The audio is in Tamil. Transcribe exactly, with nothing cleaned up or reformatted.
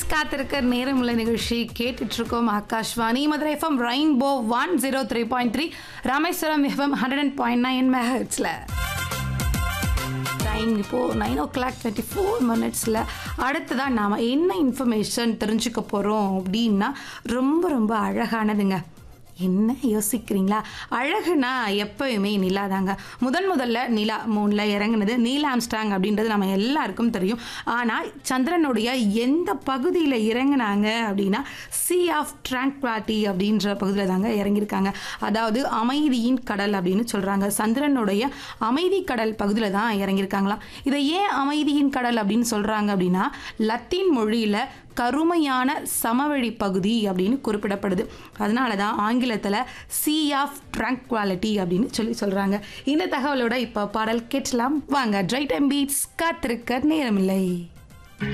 காத்திருக்க நேரமுள்ள நிகழ்ச்சி கேட்டுட்டு இருக்கோம். Akashvani Madurai FM rainbow one zero three point three Rameswaram FM hundred point nine மெகாஹெர்ட்ஸ்ல time இப்போ நைன் ஓ கிளாக் டுவெண்ட்டி ஃபோர் மினிட்ஸில் அடுத்ததான் நாம் என்ன இன்ஃபர்மேஷன் தெரிஞ்சுக்க போகிறோம் அப்படின்னா ரொம்ப ரொம்ப அழகானதுங்க. என்ன யோசிக்கிறீங்களா? அழகுனா எப்பயுமே நிலா தாங்க. முதன் முதல்ல நிலா மூணில் இறங்குனது நீல் ஆம்ஸ்ட்ராங் அப்படின்றது நம்ம எல்லாருக்கும் தெரியும். ஆனால் சந்திரனுடைய எந்த பகுதியில் இறங்குனாங்க அப்படின்னா சி ஆஃப் ட்ராங்க்வாலிட்டி அப்படின்ற பகுதியில் தாங்க இறங்கியிருக்காங்க. அதாவது அமைதியின் கடல் அப்படின்னு சொல்கிறாங்க. சந்திரனுடைய அமைதி கடல் பகுதியில் தான் இறங்கியிருக்காங்களாம். இதை ஏன் அமைதியின் கடல் அப்படின்னு சொல்கிறாங்க அப்படின்னா லத்தீன் மொழியில் கருமையான சமவெளி பகுதி அப்படின்னு குறிப்பிடப்படுது. அதனால தான் ஆங்கிலத்தில் சி ஆஃப் ட்ராங்க்வாலிட்டி அப்படின்னு சொல்லி சொல்கிறாங்க. இந்த தகவலோட இப்போ பாடல் கேட்கலாம் வாங்க. ட்ரை டைம் பீட்ஸ் காத்திருக்க நேரமில்லை.